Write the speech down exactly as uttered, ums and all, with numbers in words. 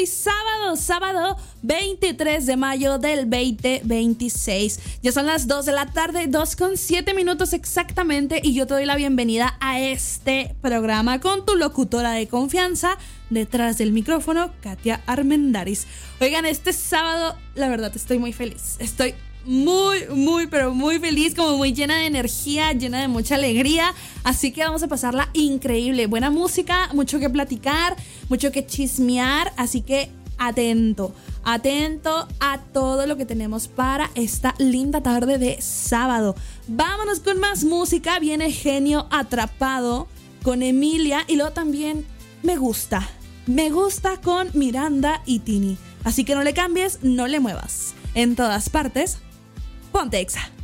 Sábado, sábado veintitrés de mayo del veinte veintiséis. Ya son las dos de la tarde, dos con siete minutos exactamente, y yo te doy la bienvenida a este programa con tu locutora de confianza, detrás del micrófono, Katia Armendáriz. Oigan, este sábado, la verdad, estoy muy feliz. Estoy muy, muy, pero muy feliz, como muy llena de energía, llena de mucha alegría. Así que vamos a pasarla increíble. Buena música, mucho que platicar, mucho que chismear. Así que atento, atento a todo lo que tenemos para esta linda tarde de sábado. Vámonos con más música. Viene Genio Atrapado con Emilia, y luego también Me Gusta. Me Gusta con Miranda y Tini. Así que no le cambies, no le muevas. En todas partes, ponte Exa.